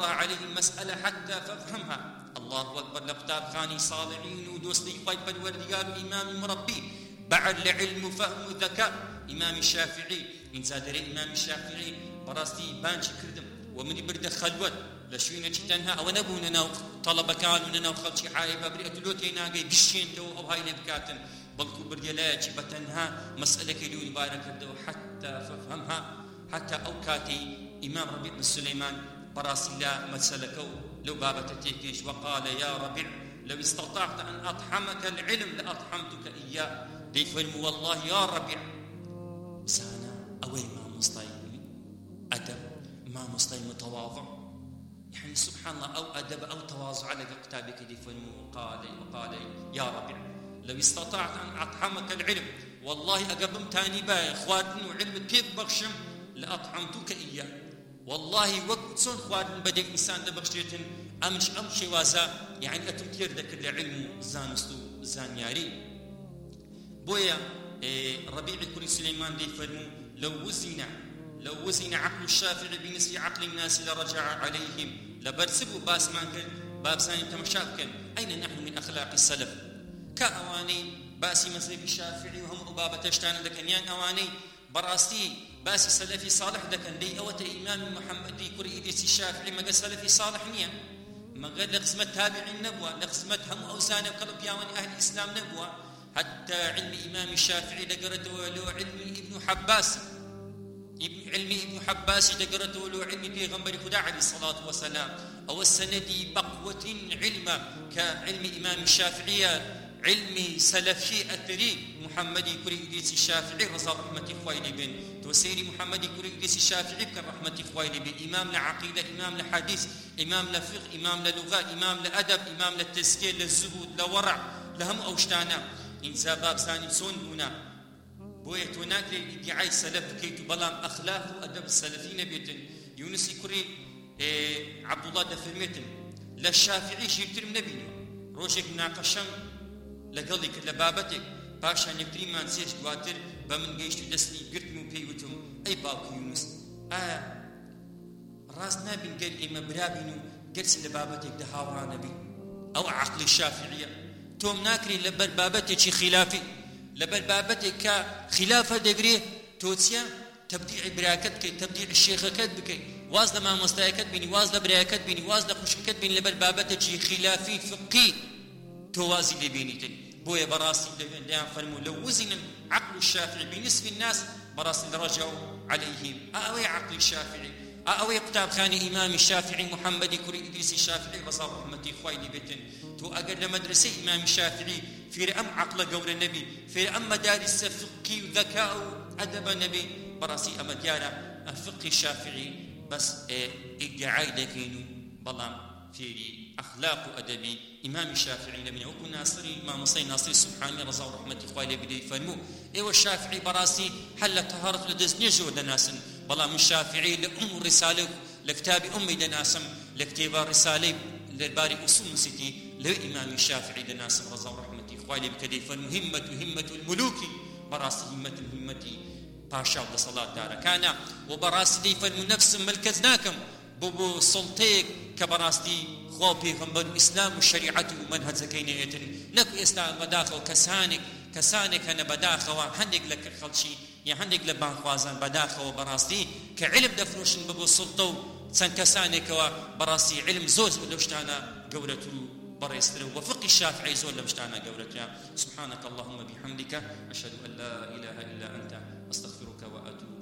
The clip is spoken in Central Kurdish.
تقرأ عليه المسألة حتى فافهمها. الله أكبر. لقطاب خاني صالحين ودوستي خواي بالورديار وإمام مربي بعد لعلم وفهم وذكاء إمام الشافعي إن زادري إمام الشافعي براستي بانش كردم ومني برد خلوت لشوينة تنها أو نبونا طلبة كانوا ننا وخلشي حايبة بريئة لوتي ناقي بشين تو أو هاي نبكاتن بلكو برديلاج بتنها مسألة كيلوني بارك دو حتى ففهمها حتى أوكاتي إمام ربيع بن سليمان براسي الله مسلكو لو بابة تيكيش وقال يا ربيع لو استطعت أن أطحمك العلم لأطحمتك إياه ديفهم والله يا ربيع سانا أوي ما مستيم أدب ما مستيم متواضع يعني سبحان الله أو أدب أو تواضع على كتابك ديفهم وقال يا ربيع لو استطعت أن أطحمك العلم والله أقبم تاني باي خواتن وعلم كيف بخشم لأطعمتك إياه والله وقت صن خواتن بدك إنسان لبخشيتن أمشي وازا يعني أتمكير ذكر لعلم زانستو زانياري بويا ربيع كل سليمان دي فرمو لو وزن عقل الشافعي بنسبة عقل الناس لرجع عليهم لبرسبوا باس ما كان بابساني تمشاك كان أين نحن من أخلاق السلف كأواني باسي مذهب الشافعي وهم أبابة تشتان دكنيان أواني براستي باسي سلفي صالح دكن دي أوت إمام محمد دي كري إدريس الشافعي ما قال سلفي صالح نيا ما قال لقسمة تابعين نبوة لقسمة هم أوزان وقلب ياواني أهل الإسلام نبوة حتى علم إمام الشافعي دقرته له علم ابن حباس علم ابن حباس دقرته له علم بيغمبر خدا عليه الصلاة والسلام أو السندي بقوة علما كعلم إمام الشافعي علمي سلفي أثري محمدي كري إدريس الشافعي رضا رحمة خويلي بن توسيري محمدي كري إدريس الشافعي بكر رحمة خويلي بن إمام لعقيدة إمام لحديث إمام لفقه إمام للغة إمام لأدب إمام للتزكية للزهود لورع لهم أوشتانا إنسا باب ثاني سون هنا بويت هناك لإدعاء السلف كيت بلام أخلاق وأدب السلفين بيتن يونس كري عبد الله دفرميتن للشافعي شيرتر من نبينا روشك ناقشم لقلك لبابتك باشا نكتري ما نسيش دواتر بمن قيشتو دسني قرتمو بيوتم أي باكو يونس راسنا بن قل إما برابينو قرس لبابتك دهاورا نبي أو عقل الشافعية توم ناكري لبر بابتك خلافي لبر بابتك خلافة دقري توتسيا تبديع براكتك تبديع الشيخكت بكي واز لما مستايكت بيني واز لبراكت بيني واز لخشكت بيني لبر بابتك خلافي فقهي توازي لبينيتن بويا براسي دائما فرموا لو وزن عقل الشافعي بنصف الناس براسي رجعوا عليهم أوي عقل الشافعي أوي كتاب خاني إمام الشافعي محمد كري إدريس الشافعي رضا رحمة خويلي بيتن تو أقل مدرسة إمام الشافعي في أم عقل قول النبي في أم مدارس فقهي وذكاء أدب النبي براسي أم ديارة الفقه الشافعي بس إدعاء لكينو بلام في أخلاق أدبي إمام الشافعي لمن يكون ناصري ما مصي ناصري سبحانه رضا ورحمة خوالي بدي فرمو إيوه الشافعي براسي حل طهارة لدز نجو لناسن بلا من الشافعي لأم الرسالة لكتاب أمي لناسم لكتاب الرسالة للباري أصول نسيتي لإمام الشافعي لناسم رضا ورحمة خوالي بكدي فرمو همة الملوك براسي همة باشا وصلاة دارا كان وبراسي دي فرمو نفس ملكزناكم بو سلطيك كبراستي خو پیغمبر اسلام والشريعه ومنهج زكينيتن نكو اسلام بداخل كسانك انا بداخل وهندق لك خلشي يا هندق لبان خوازن بداخل وبراستي كعلم دفروشن بو سلطو سن كسانك وبراستي علم زوز ولوشتانا قولته بريستر وفقه الشافعي زول لمشتانا قولته سبحانك اللهم بحمدك اشهد ان لا اله الا انت استغفرك واتوب